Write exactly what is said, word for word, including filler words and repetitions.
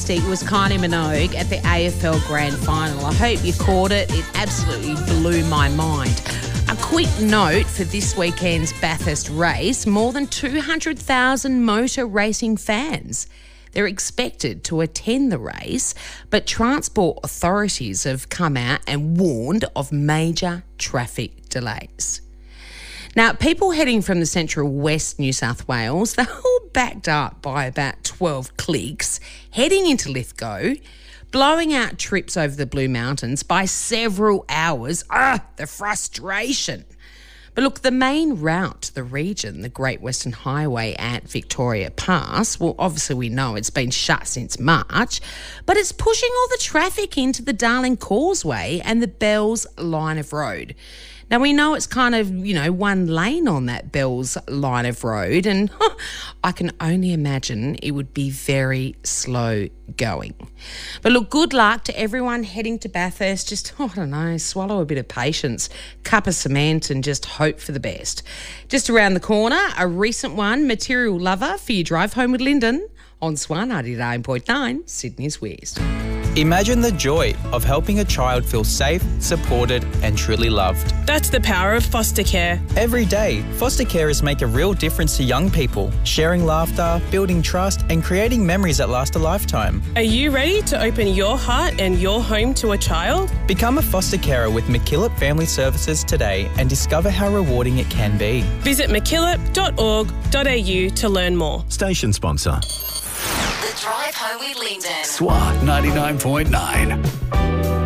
Tasty was Kylie Minogue at the A F L Grand Final. I hope you caught it. It absolutely blew my mind. A quick note for this weekend's Bathurst race, more than two hundred thousand motor racing fans. They're expected to attend the race, but transport authorities have come out and warned of major traffic delays. Now, people heading from the central west New South Wales, they're all backed up by about twelve clicks, heading into Lithgow, blowing out trips over the Blue Mountains by several hours. Ah, the frustration. But look, the main route to the region, the Great Western Highway at Victoria Pass, well, obviously we know it's been shut since March, but it's pushing all the traffic into the Darling Causeway and the Bells line of road. Now, we know it's kind of, you know, one lane on that Bells line of road, and huh, I can only imagine it would be very slow going. But look, good luck to everyone heading to Bathurst. Just, oh, I don't know, swallow a bit of patience, cup of cement and just hope for the best. Just around the corner, a recent one, Material Lover for your drive home with Lyndon on Swan ninety-nine point nine, Sydney's West. Imagine the joy of helping a child feel safe, supported and truly loved. That's the power of foster care. Every day, foster carers make a real difference to young people, sharing laughter, building trust and creating memories that last a lifetime. Are you ready to open your heart and your home to a child? Become a foster carer with MacKillop Family Services today and discover how rewarding it can be. Visit mackillop dot org dot a u to learn more. Station sponsor. The Drive Home with Lyndon. Swan ninety-nine point nine.